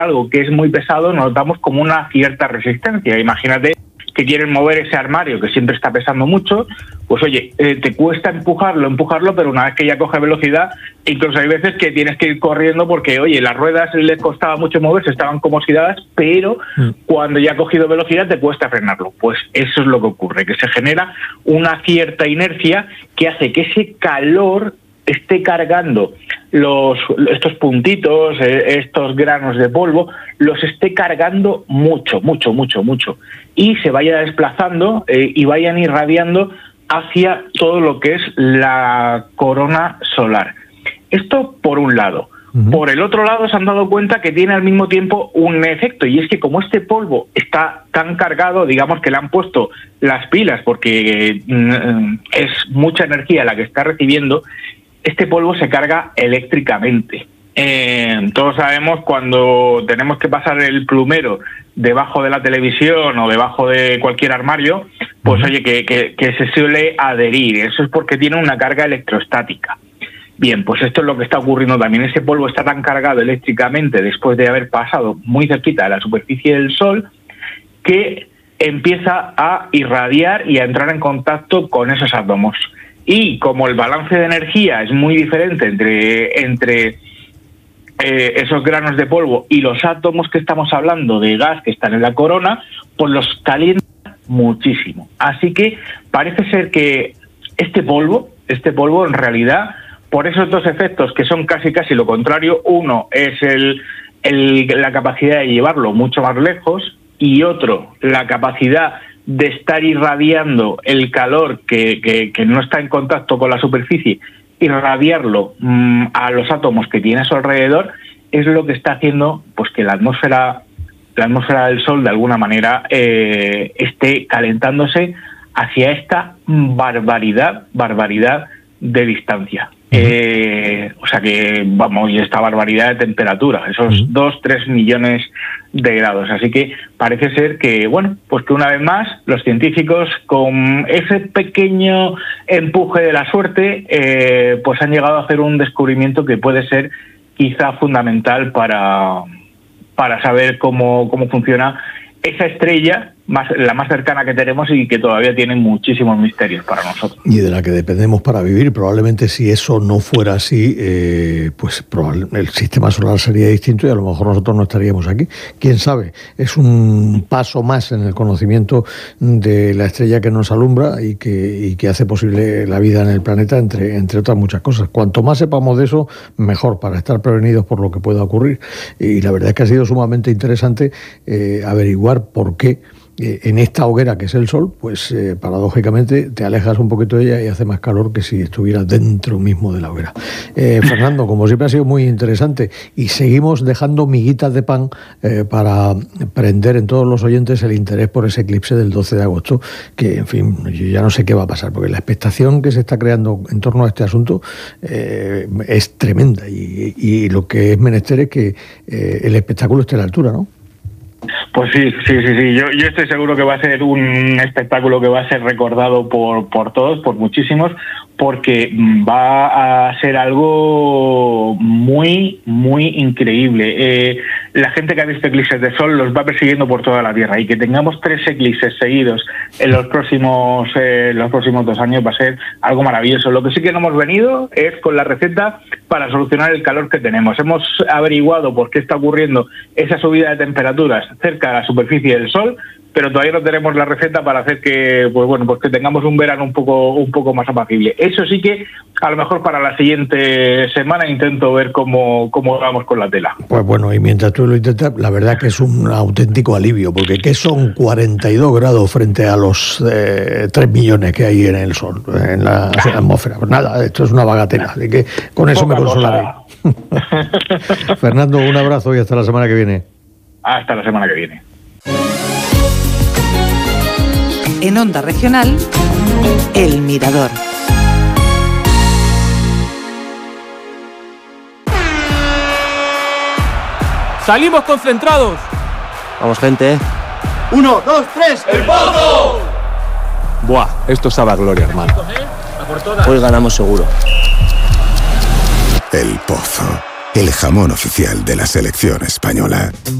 algo que es muy pesado, notamos como una cierta resistencia. Imagínate que quieren mover ese armario que siempre está pesando mucho, pues oye, te cuesta empujarlo, pero una vez que ya coge velocidad, incluso hay veces que tienes que ir corriendo porque, oye, las ruedas les costaba mucho moverse, estaban como oxidadas, pero cuando ya ha cogido velocidad te cuesta frenarlo. Pues eso es lo que ocurre, que se genera una cierta inercia que hace que ese calor esté cargando estos puntitos, estos granos de polvo, los esté cargando mucho, y se vaya desplazando y vayan irradiando hacia todo lo que es la corona solar. Esto por un lado. Por el otro lado se han dado cuenta que tiene al mismo tiempo un efecto, y es que como este polvo está tan cargado, digamos que le han puesto las pilas porque es mucha energía la que está recibiendo, este polvo se carga eléctricamente. Todos sabemos cuando tenemos que pasar el plumero debajo de la televisión o debajo de cualquier armario, pues oye, que se suele adherir. Eso es porque tiene una carga electrostática. Bien, pues esto es lo que está ocurriendo también. Ese polvo está tan cargado eléctricamente después de haber pasado muy cerquita de la superficie del Sol que empieza a irradiar y a entrar en contacto con esos átomos. Y como el balance de energía es muy diferente entre esos granos de polvo y los átomos que estamos hablando de gas que están en la corona, pues los calienta muchísimo. Así que parece ser que este polvo en realidad, por esos dos efectos que son casi lo contrario, uno es la capacidad de llevarlo mucho más lejos y otro, la capacidad de estar irradiando el calor que no está en contacto con la superficie, irradiarlo a los átomos que tiene a su alrededor, es lo que está haciendo pues que la atmósfera del Sol de alguna manera esté calentándose hacia esta barbaridad de distancia. O sea que, vamos, y esta barbaridad de temperatura, esos 2-3 millones de grados. Así que parece ser que, bueno, pues que una vez más los científicos, con ese pequeño empuje de la suerte, pues han llegado a hacer un descubrimiento que puede ser quizá fundamental para saber cómo funciona esa estrella, la más cercana que tenemos y que todavía tiene muchísimos misterios para nosotros. Y de la que dependemos para vivir. Probablemente si eso no fuera así, pues el sistema solar sería distinto y a lo mejor nosotros no estaríamos aquí. ¿Quién sabe? Es un paso más en el conocimiento de la estrella que nos alumbra y que hace posible la vida en el planeta, entre otras muchas cosas. Cuanto más sepamos de eso, mejor, para estar prevenidos por lo que pueda ocurrir. Y la verdad es que ha sido sumamente interesante averiguar por qué en esta hoguera que es el Sol, pues paradójicamente te alejas un poquito de ella y hace más calor que si estuvieras dentro mismo de la hoguera. Fernando, como siempre ha sido muy interesante y seguimos dejando miguitas de pan para prender en todos los oyentes el interés por ese eclipse del 12 de agosto, que en fin, yo ya no sé qué va a pasar, porque la expectación que se está creando en torno a este asunto es tremenda y lo que es menester es que el espectáculo esté a la altura, ¿no? Pues sí. Yo estoy seguro que va a ser un espectáculo que va a ser recordado por todos, por muchísimos, porque va a ser algo muy, muy increíble. La gente que ha visto eclipses de sol los va persiguiendo por toda la Tierra, y que tengamos 3 eclipses seguidos en los próximos 2 años va a ser algo maravilloso. Lo que sí que no hemos venido es con la receta para solucionar el calor que tenemos. Hemos averiguado por qué está ocurriendo esa subida de temperaturas cerca de la superficie del Sol, pero todavía no tenemos la receta para hacer que, pues que tengamos un verano un poco más apacible. Eso sí que a lo mejor para la siguiente semana intento ver cómo vamos con la tela. Pues bueno, y mientras tú lo intentas, la verdad que es un auténtico alivio, porque ¿qué son 42 grados frente a los 3 millones que hay en el Sol, en la atmósfera? Pues nada, esto es una bagatela, así que con eso me consolaré. Fernando, un abrazo y hasta la semana que viene. Hasta la semana que viene. En Onda Regional, El Mirador. ¡Salimos concentrados! Vamos, gente. 1, 2, 3, ¡el Pozo! Buah, esto sabe a gloria, hermano. Hoy ganamos seguro. El Pozo. el jamón oficial de la selección española.